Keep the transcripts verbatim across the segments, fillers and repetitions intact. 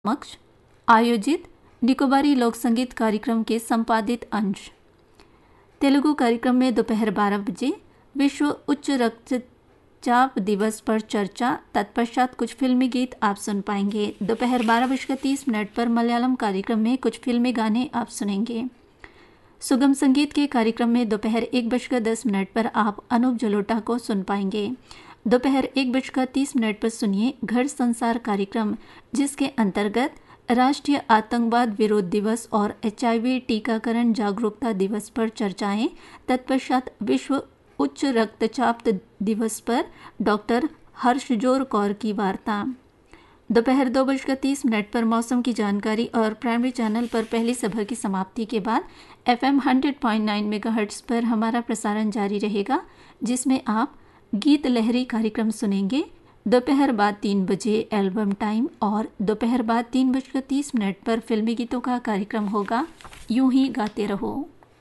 समक्ष आयोजित निकोबारी लोक संगीत कार्यक्रम के संपादित अंश। तेलुगु कार्यक्रम में दोपहर बारह बजे विश्व उच्च रक्तचाप दिवस पर चर्चा, तत्पश्चात कुछ फिल्मी गीत आप सुन पाएंगे। दोपहर बारह बजकर तीस मिनट पर मलयालम कार्यक्रम में कुछ फिल्मी गाने आप सुनेंगे। सुगम संगीत के कार्यक्रम में दोपहर एक बजकर दस मिनट पर आप अनूप जलोटा को सुन पाएंगे। दोपहर एक बजकर तीस मिनट पर सुनिए घर संसार कार्यक्रम, जिसके अंतर्गत राष्ट्रीय आतंकवाद विरोध दिवस और एचआईवी टीकाकरण जागरूकता दिवस पर चर्चाएं, तत्पश्चात विश्व उच्च रक्तचाप दिवस पर डॉक्टर हर्षजोर कौर की वार्ता। दोपहर दो बजकर तीस मिनट पर मौसम की जानकारी और प्राइमरी चैनल पर पहली सभा की समाप्ति के बाद FM hundred point nine megahertz पर हमारा प्रसारण जारी रहेगा, जिसमें आप गीत लहरी कार्यक्रम सुनेंगे। दोपहर बाद तीन बजे एल्बम टाइम और दोपहर बाद तीन बजकर तीस मिनट पर फिल्मी गीतों का कार्यक्रम होगा, यूं ही गाते रहो।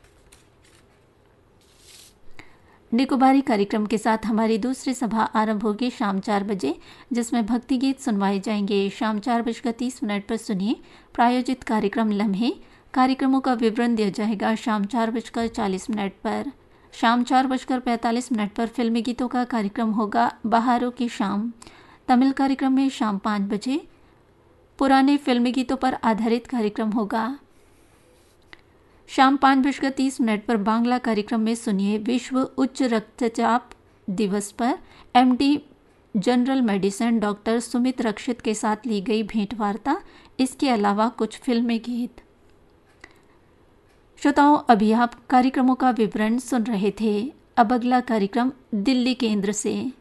निकोबारी कार्यक्रम के साथ हमारी दूसरी सभा आरंभ होगी शाम चार बजे, जिसमें भक्ति गीत सुनवाए जाएंगे। शाम चार बजकर तीस मिनट पर सुनिए प्रायोजित कार्यक्रम लम्हे। कार्यक्रमों का विवरण दिया जाएगा शाम चार बजकर चालीस मिनट पर। शाम चार बजकर पैंतालीस मिनट पर फिल्मी गीतों का कार्यक्रम होगा बहारों की शाम। तमिल कार्यक्रम में शाम पाँच बजे पुराने फिल्मी गीतों पर आधारित कार्यक्रम होगा। शाम पाँच बजकर तीस मिनट पर बांग्ला कार्यक्रम में सुनिए विश्व उच्च रक्तचाप दिवस पर MD general medicine doctor Sumit रक्षित के साथ ली गई भेंट वार्ता। इसके अलावा कुछ फिल्मी गीत। श्रोताओं, अभी आप कार्यक्रमों का विवरण सुन रहे थे। अब अगला कार्यक्रम दिल्ली केंद्र से।